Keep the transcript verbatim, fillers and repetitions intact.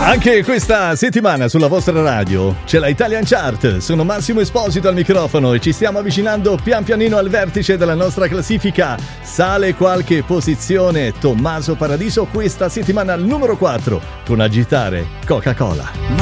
Anche questa settimana sulla vostra radio c'è la Italian Chart. Sono Massimo Esposito al microfono e ci stiamo avvicinando pian pianino al vertice della nostra classifica. Sale qualche posizione Tommaso Paradiso questa settimana al numero quattro con Agitare Coca-Cola.